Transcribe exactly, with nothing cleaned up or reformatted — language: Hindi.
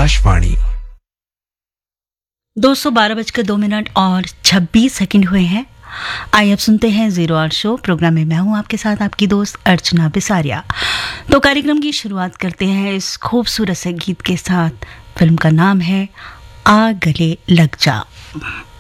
आकाशवाणी। दो सौ बारह बजकर दो मिनट और छब्बीस सेकंड हुए हैं। आइए अब सुनते हैं जीरो आवर शो। प्रोग्राम में मैं हूं आपके साथ आपकी दोस्त अर्चना बिसारिया। तो कार्यक्रम की शुरुआत करते हैं इस खूबसूरत से गीत के साथ। फिल्म का नाम है आ गले लग जा।